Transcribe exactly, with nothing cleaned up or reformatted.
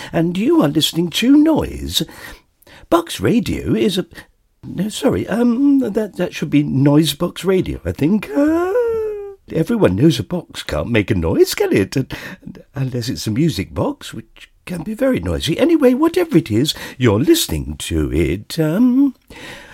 and you are listening to Noise. Box Radio is a... No, sorry, um, that, that should be Noise Box Radio, I think. Uh, everyone knows a box can't make a noise, can it? And, and, unless it's a music box, which can be very noisy. Anyway, whatever it is, you're listening to it. Um,